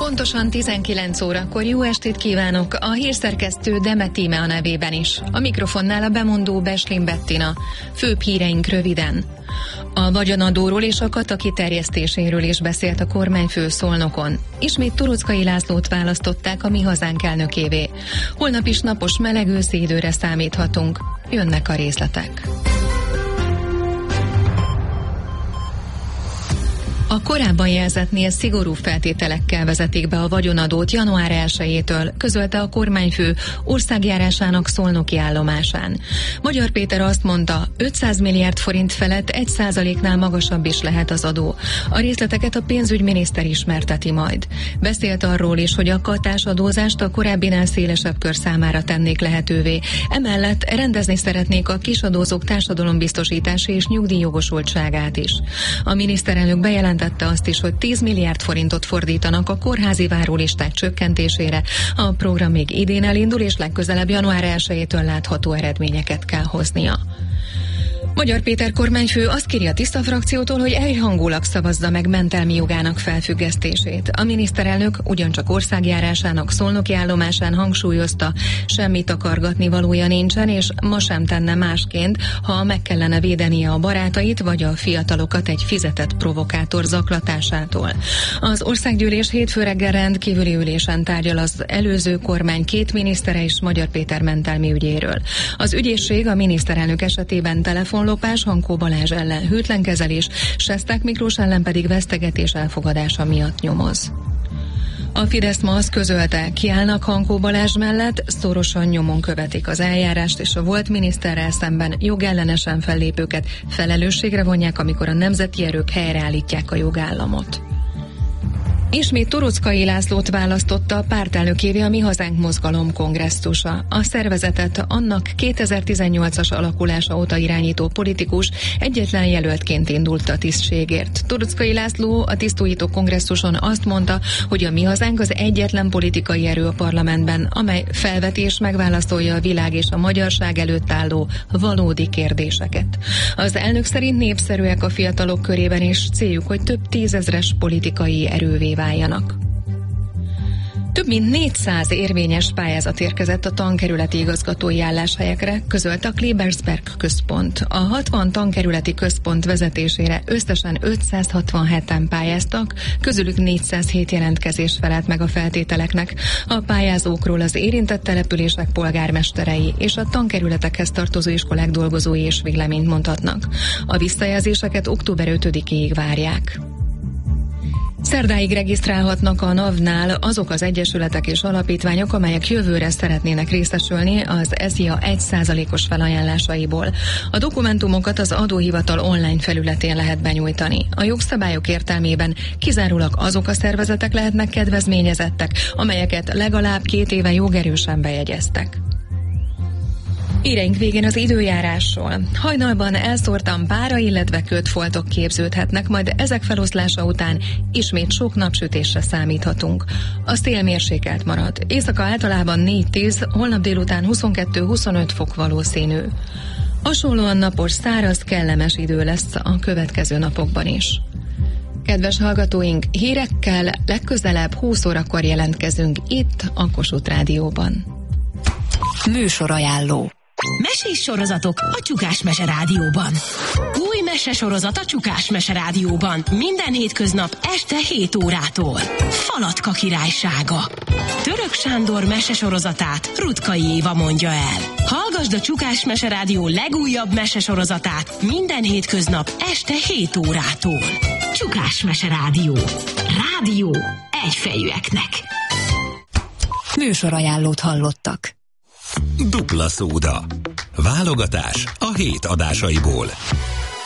Pontosan 19 órakor jó estét kívánok, a hírszerkesztő Demet Íme a nevében is. A mikrofonnál a bemondó Beslin Bettina. Főbb híreink röviden. A vagyonadóról és a kata kiterjesztéséről is beszélt a kormányfő Szolnokon. Ismét Torockai Lászlót választották a Mi Hazánk elnökévé. Holnap is napos, meleg őszi időre számíthatunk. Jönnek a részletek. A korábban jelzettnél szigorú feltételekkel vezetik be a vagyonadót január 1-től, közölte a kormányfő országjárásának szolnoki állomásán. Magyar Péter azt mondta, 500 milliárd forint felett 1%-nál magasabb is lehet az adó. A részleteket a pénzügyminiszter ismerteti majd. Beszélt arról is, hogy a katás adózást a korábbinál szélesebb kör számára tennék lehetővé. Emellett rendezni szeretnék a kisadózók társadalombiztosítási és nyugdíjjogosultságát is. A miniszterelnök bejelentette azt is, hogy 10 milliárd forintot fordítanak a kórházi várólisták csökkentésére. A program még idén elindul, és legközelebb január 1-től látható eredményeket kell hoznia. Magyar Péter kormányfő azt kéri a Tiszta frakciótól, hogy egyhangulag szavazza meg mentelmi jogának felfüggesztését. A miniszterelnök ugyancsak országjárásának szolnoki állomásán hangsúlyozta, semmit akargatni valója nincsen, és ma sem tenne másként, ha meg kellene védenie a barátait vagy a fiatalokat egy fizetett provokátor zaklatásától. Az országgyűlés hétfő reggel rendkívüli ülésen tárgyal az előző kormány két minisztere és Magyar Péter mentelmi ügyéről. Az ügyészség a miniszterelnök esetében telefonlopás, Hankó Balázs ellen hűtlenkezelés, Sesták Miklós ellen pedig vesztegetés elfogadása miatt nyomoz. A Fidesz ma azt közölte, kiállnak Hankó Balázs mellett, szorosan nyomon követik az eljárást, és a volt miniszterrel szemben jogellenesen fellépőket felelősségre vonják, amikor a nemzeti erők helyreállítják a jogállamot. Ismét Torockai Lászlót választotta a pártelnökévé a Mi Hazánk mozgalom kongresszusa. A szervezetet annak 2018-as alakulása óta irányító politikus egyetlen jelöltként indult a tisztségért. Torockai László a tisztújító kongresszuson azt mondta, hogy a Mi Hazánk az egyetlen politikai erő a parlamentben, amely felveti és megválaszolja a világ és a magyarság előtt álló valódi kérdéseket. Az elnök szerint népszerűek a fiatalok körében, és céljuk, hogy több tízezres politikai erővé váljanak. Több mint 400 érvényes pályázat érkezett a tankerületi igazgatói álláshelyekre, közölte a Klebersberg központ. A 60 tankerületi központ vezetésére összesen 567-en pályáztak, közülük 407 jelentkezés felelt meg a feltételeknek. A pályázókról az érintett települések polgármesterei és a tankerületekhez tartozó iskolák dolgozói is véleményt mondhatnak. A visszajelzéseket október 5-ig várják. Szerdáig regisztrálhatnak a NAV-nál azok az egyesületek és alapítványok, amelyek jövőre szeretnének részesülni az SZIA 1%-os felajánlásaiból. A dokumentumokat az adóhivatal online felületén lehet benyújtani. A jogszabályok értelmében kizárólag azok a szervezetek lehetnek kedvezményezettek, amelyeket legalább 2 éve jogerősen bejegyeztek. Híreink végén az időjárásról. Hajnalban elszórtan pára, illetve kötfoltok képződhetnek, majd ezek feloszlása után ismét sok napsütésre számíthatunk. A szél mérsékelt marad. Éjszaka általában 4-10, holnap délután 22-25 fok valószínű. Hasonlóan napos, száraz, kellemes idő lesz a következő napokban is. Kedves hallgatóink, hírekkel legközelebb 20 órakor jelentkezünk itt a Kossuth Rádióban. Műsorajánló. Mesés sorozatok a Csukás Mese Rádióban. Új mesesorozat a Csukás Mese Rádióban. Minden hétköznap este 7 órától. Falatka királysága. Török Sándor mesesorozatát Rutkai Éva mondja el. Hallgasd a Csukás Mese Rádió legújabb mesesorozatát minden hétköznap este 7 órától. Csukás Mese Rádió. Rádió egyfejűeknek. Műsorajánlót hallottak. Dupla szóda. Válogatás a hét adásaiból.